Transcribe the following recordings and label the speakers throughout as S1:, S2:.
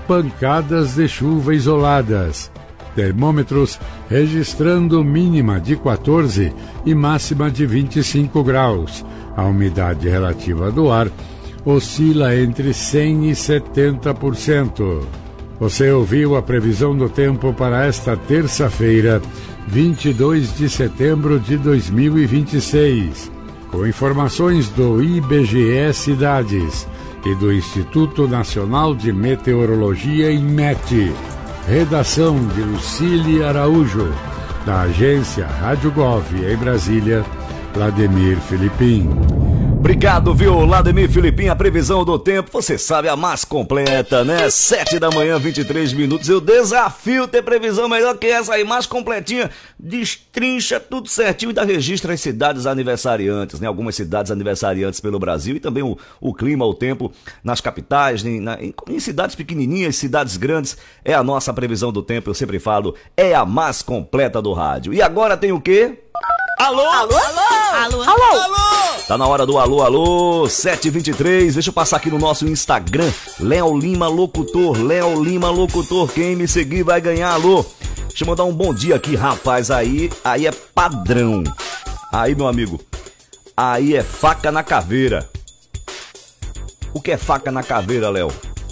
S1: pancadas de chuva isoladas. Termômetros registrando mínima de 14 e máxima de 25 graus. A umidade relativa do ar oscila entre 100% e 70%. Você ouviu a previsão do tempo para esta terça-feira, 22 de setembro de 2026, com informações do IBGE Cidades e do Instituto Nacional de Meteorologia, INMET. Redação de Lucília Araújo, da agência Rádio Gov em Brasília, Vladimir Filipim.
S2: Obrigado, viu, Vladimir Filipim. A previsão do tempo, você sabe, a mais completa, né? 7 da manhã, 23 minutos. Eu desafio ter previsão melhor que essa aí, mais completinha. Destrincha tudo certinho e dá registro às cidades aniversariantes, né? Algumas cidades aniversariantes pelo Brasil e também o clima, o tempo nas capitais, em cidades pequenininhas, cidades grandes. É a nossa previsão do tempo, eu sempre falo, é a mais completa do rádio. E agora tem o quê? Alô?
S3: Alô? Alô? Alô? Alô?
S2: Tá na hora do alô, alô, 7h23, deixa eu passar aqui no nosso Instagram, Léo Lima Locutor, Léo Lima Locutor, quem me seguir vai ganhar alô. Deixa eu mandar um bom dia aqui, rapaz, aí é padrão, aí meu amigo, aí é faca na caveira. O que é faca na caveira, Léo?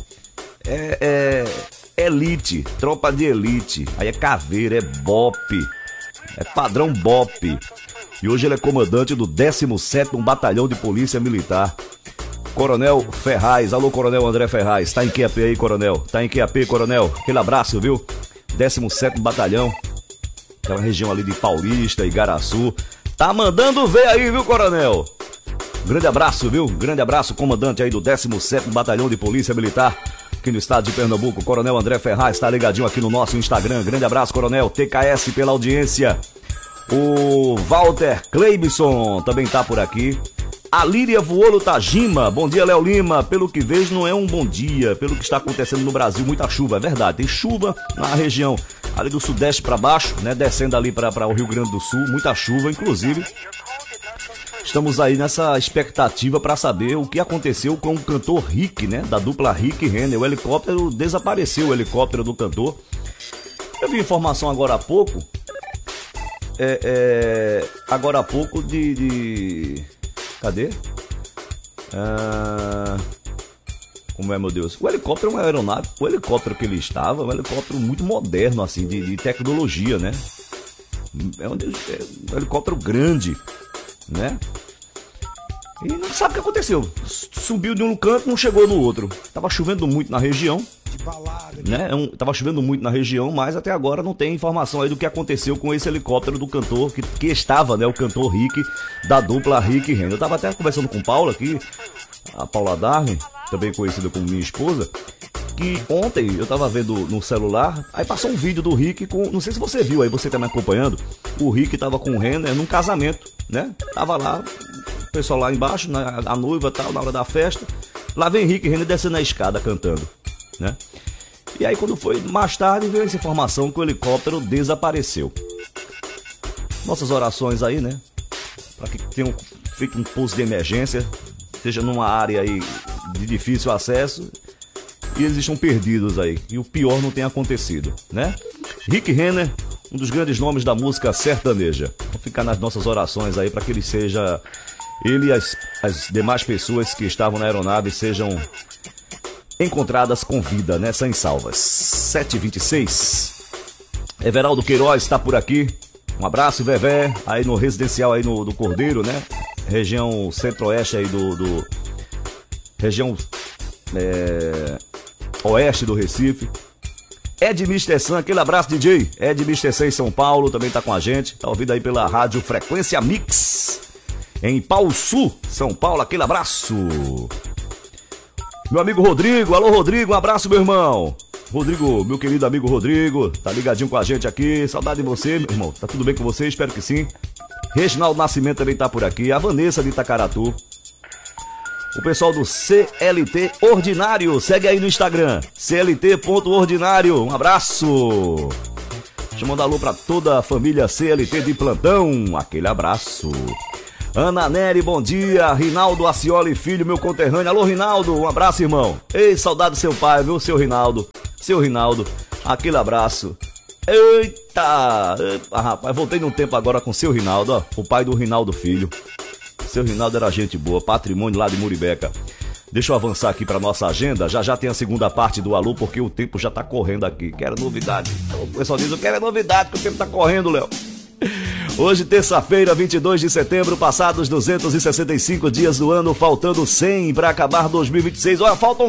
S2: É elite, tropa de elite, aí é caveira, é bope, é padrão bope. E hoje ele é comandante do 17º Batalhão de Polícia Militar. Coronel Ferraz. Alô, Coronel André Ferraz. Tá em QAP aí, Coronel? Tá em QAP, Coronel? Aquele abraço, viu? 17º Batalhão. Aquela região ali de Paulista, Igaraçu. Tá mandando ver aí, viu, Coronel? Grande abraço, viu? Grande abraço, comandante aí do 17º Batalhão de Polícia Militar. Aqui no estado de Pernambuco, Coronel André Ferraz. Tá ligadinho aqui no nosso Instagram. Grande abraço, Coronel. TKS pela audiência. O Walter Cleibson também tá por aqui. A Líria Vuolo Tajima. Bom dia, Léo Lima. Pelo que vejo, não é um bom dia. Pelo que está acontecendo no Brasil, muita chuva. É verdade, tem chuva na região ali do sudeste para baixo, né? Descendo ali para o Rio Grande do Sul. Muita chuva, inclusive. Estamos aí nessa expectativa para saber o que aconteceu com o cantor Rick, né? Da dupla Rick e Renner. O helicóptero desapareceu, o helicóptero do cantor. Eu vi informação agora há pouco. Agora há pouco cadê? Como é, meu Deus? O helicóptero é uma aeronave. O helicóptero que ele estava é um helicóptero muito moderno, assim, de tecnologia, né? É um helicóptero grande, né? E não sabe o que aconteceu. Subiu de um canto, não chegou no outro. Tava chovendo muito na região, né? Tava chovendo muito na região, mas até agora não tem informação aí do que aconteceu com esse helicóptero do cantor que estava, né? O cantor Rick, da dupla Rick e Renner. Eu tava até conversando com Paula aqui, a Paula Darwin, também conhecida como minha esposa, que ontem eu tava vendo no celular, aí passou um vídeo do Rick com, não sei se você viu aí, você tá me acompanhando, o Rick tava com o Renner num casamento, né? Tava lá, o pessoal lá embaixo, a noiva e tal, na hora da festa, lá vem Rick e Renner descendo a escada cantando, né? E aí quando foi mais tarde veio essa informação que o helicóptero desapareceu. Nossas orações aí, né? Para que fique um posto de emergência, seja numa área aí de difícil acesso e eles estão perdidos aí. E o pior não tem acontecido, né? Rick Renner, um dos grandes nomes da música sertaneja. Vou ficar nas nossas orações aí para que ele seja, ele e as demais pessoas que estavam na aeronave sejam encontradas com vida, né? Sem salvas. 7h26. Everaldo Queiroz está por aqui. Um abraço, Vevé, aí no residencial aí do Cordeiro, né? Região centro-oeste aí região oeste do Recife. Ed Mister Sam, aquele abraço, DJ. Ed Mister Sam em São Paulo também tá com a gente. Tá ouvindo aí pela rádio Frequência Mix em Pauçu, São Paulo. Aquele abraço. Meu amigo Rodrigo, alô Rodrigo, um abraço, meu irmão. Rodrigo, meu querido amigo Rodrigo, tá ligadinho com a gente aqui. Saudade de você, meu irmão. Tá tudo bem com você? Espero que sim. Reginaldo Nascimento também tá por aqui. A Vanessa de Itacaratu. O pessoal do CLT Ordinário, segue aí no Instagram, clt.ordinário, um abraço. Deixa eu mandar alô pra toda a família CLT de plantão, aquele abraço. Ana Nery, bom dia. Rinaldo Acioli Filho, meu conterrâneo. Alô, Rinaldo, um abraço, irmão. Ei, saudade do seu pai, viu, seu Rinaldo. Seu Rinaldo, aquele abraço. Eita! Rapaz, voltei num tempo agora com seu Rinaldo, ó, o pai do Rinaldo Filho. Seu Rinaldo era gente boa, patrimônio lá de Muribeca. Deixa eu avançar aqui pra nossa agenda. Já tem a segunda parte do Alô, porque o tempo já tá correndo aqui. Quero novidade. O pessoal diz, eu quero novidade, porque o tempo tá correndo, Léo. Hoje, terça-feira, 22 de setembro, passados 265 dias do ano, faltando 100 pra acabar 2026. Olha, faltam